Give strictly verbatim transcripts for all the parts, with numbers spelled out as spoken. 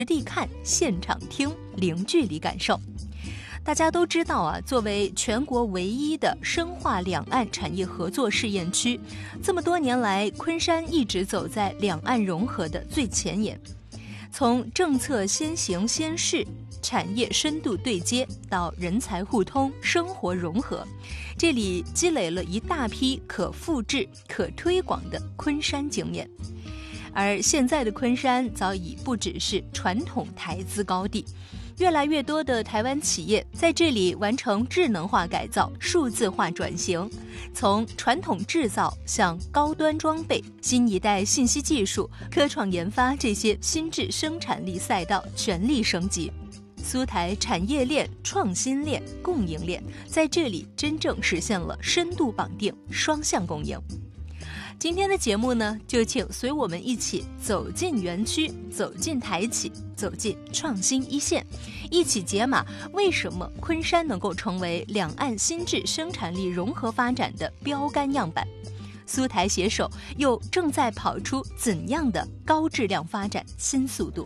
实地看、现场听，零距离感受。大家都知道啊，作为全国唯一的深化两岸产业合作试验区，这么多年来，昆山一直走在两岸融合的最前沿。从政策先行先试、产业深度对接到人才互通、生活融合，这里积累了一大批可复制、可推广的昆山经验。而现在的昆山早已不只是传统台资高地，越来越多的台湾企业在这里完成智能化改造、数字化转型，从传统制造向高端装备、新一代信息技术、科创研发这些新质生产力赛道全力升级。苏台产业链、创新链、供应链在这里真正实现了深度绑定、双向共赢。今天的节目呢，就请随我们一起走进园区，走进台企，走进创新一线，一起解码为什么昆山能够成为两岸新质生产力融合发展的标杆样板。苏台携手又正在跑出怎样的高质量发展新速度？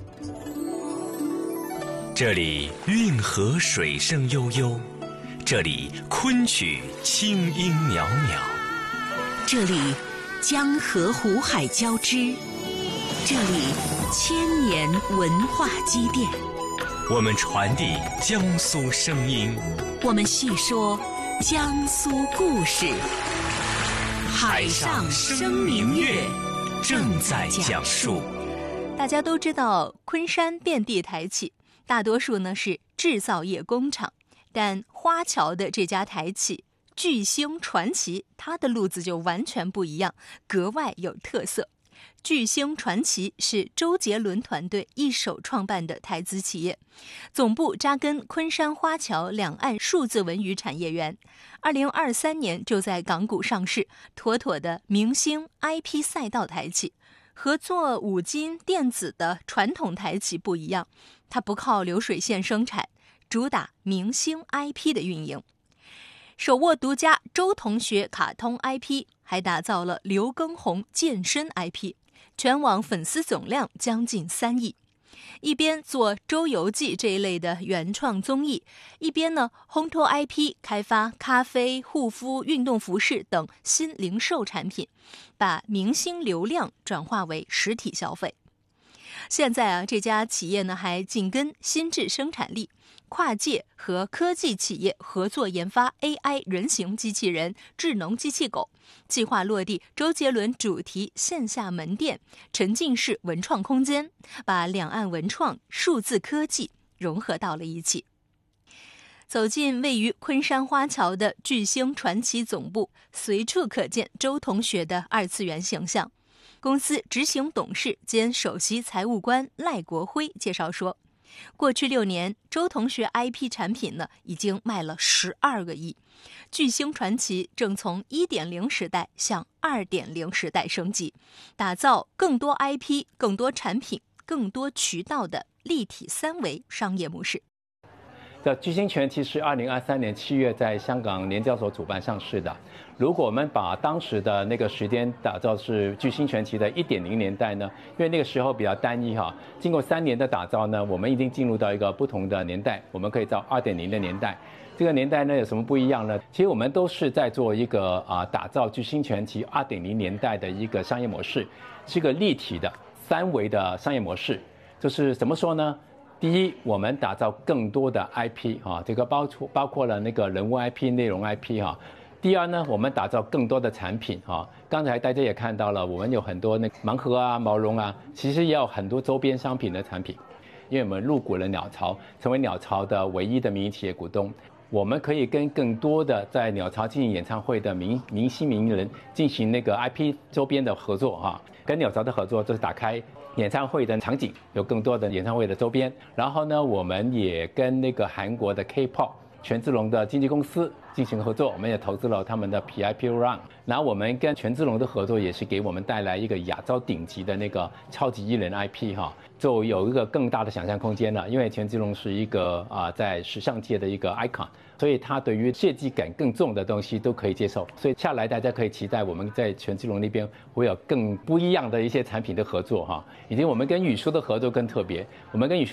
这里运河水声悠悠，这里昆曲清音袅袅， 这里江河湖海交织，这里千年文化积淀。 我们传递江苏声音， 我们细说江苏故事。海上生明月正在讲述。 大家都知道，昆山遍地台企，大多数呢是制造业工厂，但花桥的这家台企巨星传奇，它的路子就完全不一样，格外有特色。巨星传奇是周杰伦团队一手创办的台资企业，总部扎根昆山花桥两岸数字文娱产业园，二零二三年就在港股上市，妥妥的明星 I P 赛道台企。合作五金电子的传统台企不一样，它不靠流水线生产，主打明星 I P 的运营。手握独家周同学卡通 I P， 还打造了刘畊宏健身 I P， 全网粉丝总量将近三亿。一边做《周游记》这一类的原创综艺，一边呢烘托 I P， 开发咖啡、护肤、运动服饰等新零售产品，把明星流量转化为实体消费。现在啊，这家企业呢还紧跟新质生产力，跨界和科技企业合作研发 A I 人形机器人、智能机器狗，计划落地周杰伦主题线下门店、沉浸式文创空间，把两岸文创、数字科技融合到了一起。走进位于昆山花桥的巨星传奇总部，随处可见周同学的二次元形象。公司执行董事兼首席财务官赖国辉介绍说，过去六年，周同学 I P 产品呢已经卖了十二个亿。巨星传奇正从 一点零 时代向 二点零 时代升级，打造更多 I P、更多产品、更多渠道的立体三维商业模式。 的巨星传奇是二零二三年七月在香港联交所主办上市的。如果我们把当时的那个时间打造是巨星传奇的 一点零 年代呢，因为那个时候比较单一哈，经过三年的打造呢，我们已经进入到一个不同的年代，我们可以到 二点零 的年代。这个年代呢有什么不一样呢？其实我们都是在做一个啊打造巨星传奇 二点零 年代的一个商业模式，是一个立体的三维的商业模式。就是怎么说呢？第一，我们打造更多的 I P 啊，这个包括包括了那个人物 I P、内容 I P 哈。第二呢，我们打造更多的产品啊。刚才大家也看到了，我们有很多那盲盒啊、毛绒啊，其实也有很多周边商品的产品。因为我们入股了鸟巢，成为鸟巢的唯一的民营企业股东，我们可以跟更多的在鸟巢进行演唱会的明明星名人进行那个 I P 周边的合作哈。跟鸟巢的合作就是打开演唱会的场景，有更多的演唱会的周边。然后呢，我们也跟那个韩国的 K-pop 权志龙的经纪公司进行合作，我们也投资了他们的 P I P O Run。然后我们跟权志龙的合作也是给我们带来一个亚洲顶级的那个超级艺人 I P 哈，就有一个更大的想象空间了。因为权志龙是一个啊、呃、在时尚界的一个 icon， 所以他对于设计感更重的东西都可以接受。所以下来大家可以期待我们在权志龙那边会有更不一样的一些产品的合作哈。以及我们跟宇舒的合作更特别，我们跟宇舒